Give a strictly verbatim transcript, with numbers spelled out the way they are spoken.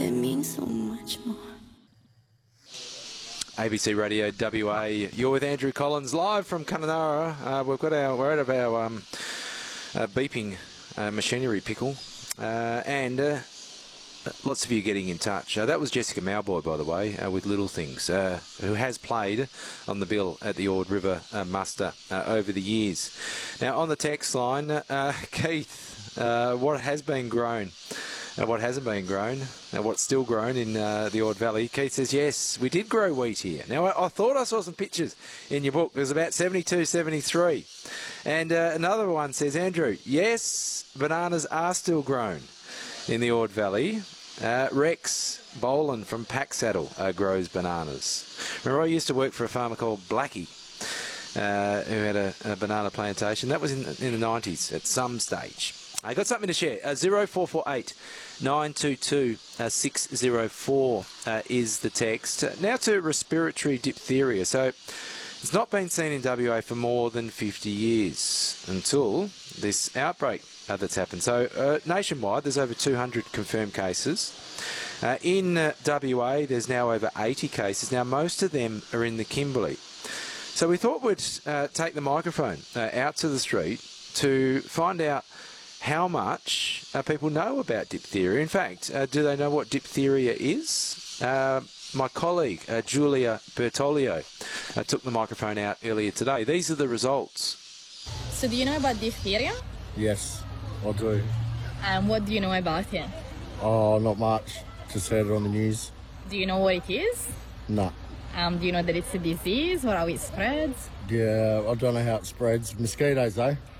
that means so much more. A B C Radio W A, you're with Andrew Collins live from Kununurra. Uh, we've got our, we're out of our um, uh, beeping uh, machinery pickle, uh, and uh, lots of you getting in touch. Uh, that was Jessica Mowboy, by the way, uh, with Little Things, uh, who has played on the bill at the Ord River uh, Muster uh, over the years. Now, on the text line, uh, Keith, uh, what has been grown? Uh, what hasn't been grown, uh, what's still grown in uh, the Ord Valley. Keith says, yes, we did grow wheat here. Now, I, I thought I saw some pictures in your book. It was about seventy-two, seventy-three. And uh, another one says, Andrew, yes, bananas are still grown in the Ord Valley. Uh, Rex Boland from Packsaddle uh, grows bananas. Remember, I used to work for a farmer called Blackie, uh, who had a, a banana plantation. That was in, in the nineties at some stage. I got something to share. Uh, zero four four eight nine two two six zero four uh, is the text. Uh, now to respiratory diphtheria. So it's not been seen in W A for more than fifty years until this outbreak uh, that's happened. So uh, nationwide, there's over two hundred confirmed cases. Uh, in uh, W A, there's now over eighty cases. Now, most of them are in the Kimberley. So we thought we'd uh, take the microphone uh, out to the street to find out how much uh, people know about diphtheria. In fact, uh, do they know what diphtheria is? Uh, my colleague, uh, Julia Bertoglio, uh, took the microphone out earlier today. These are the results. So do you know about diphtheria? Yes, I do. And what do you know about it? Oh, not much. Just heard it on the news. Do you know what it is? No. Um, do you know that it's a disease or how it spreads? Yeah, I don't know how it spreads. Mosquitoes, though.